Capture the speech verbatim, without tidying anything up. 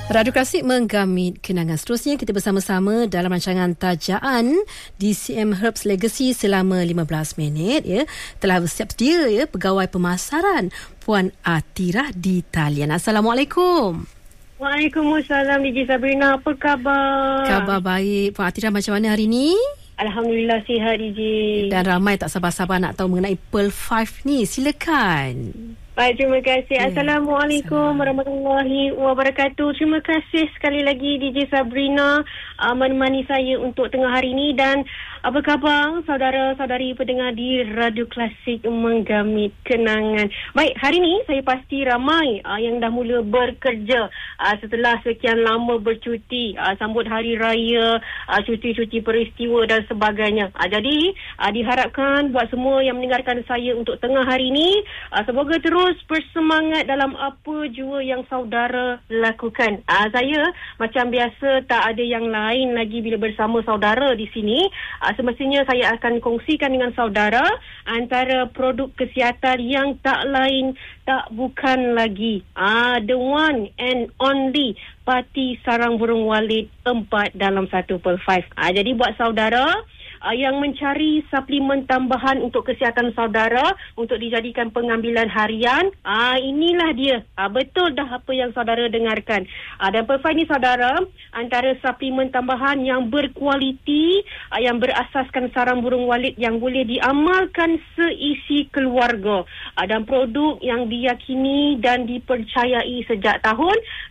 Radio Klasik menggamit kenangan seterusnya. Kita bersama-sama dalam rancangan Tajaan di C M Herbs Legacy selama lima belas minit. Ya. Telah bersiap sedia ya, pegawai pemasaran Puan Atira di talian. Assalamualaikum. Waalaikumsalam D J Sabrina. Apa khabar? Khabar baik. Puan Atira macam mana hari ni? Alhamdulillah sihat D J. Dan ramai tak sabar-sabar nak tahu mengenai Pearl lima ni. Silakan. Baik, terima kasih. Ya. Assalamualaikum warahmatullahi wabarakatuh. Terima kasih sekali lagi D J Sabrina uh, menemani saya untuk tengah hari ini. Dan apa khabar saudara-saudari pendengar di Radio Klasik menggamit kenangan. Baik, hari ini saya pasti ramai uh, yang dah mula bekerja uh, setelah sekian lama bercuti, uh, sambut hari raya, uh, cuti-cuti peristiwa dan sebagainya. Uh, jadi uh, diharapkan buat semua yang mendengarkan saya untuk tengah hari ini, uh, semoga terus bersemangat dalam apa jua yang saudara lakukan. Uh, saya macam biasa tak ada yang lain lagi bila bersama saudara di sini. Uh, semestinya saya akan kongsikan dengan saudara antara produk kesihatan yang tak lain tak bukan lagi uh, the one and only Pati Sarang Burung Walid empat dalam satu Pearl lima. Uh, jadi buat saudara Uh, yang mencari suplemen tambahan untuk kesihatan saudara untuk dijadikan pengambilan harian, uh, inilah dia. Uh, betul dah apa yang saudara dengarkan. Uh, dan Pearl lima ni saudara, antara suplemen tambahan yang berkualiti, uh, yang berasaskan sarang burung walid yang boleh diamalkan seisi keluarga. Uh, dan produk yang diyakini dan dipercayai sejak tahun